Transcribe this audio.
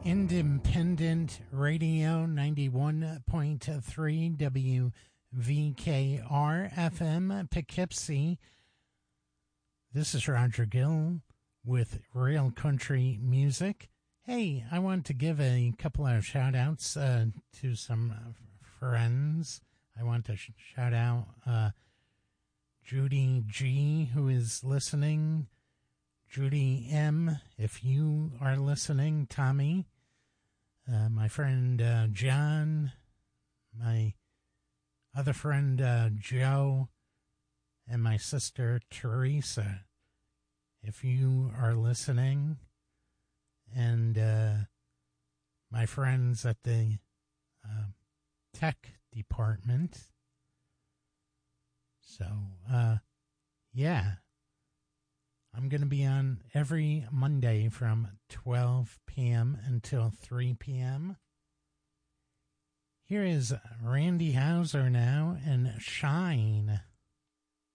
Independent Radio 91.3 WVKR FM Poughkeepsie. This is Roger Gill with Real Country Music. Hey, I want to give a couple of shout outs to some friends. I want to shout out Judy G, who is listening. Judy M, if you are listening, Tommy, my friend John, my other friend Joe, and my sister Teresa, if you are listening, and my friends at the tech department. So, yeah. I'm going to be on every Monday from 12 p.m. until 3 p.m. Here is Randy Houser now and Shine.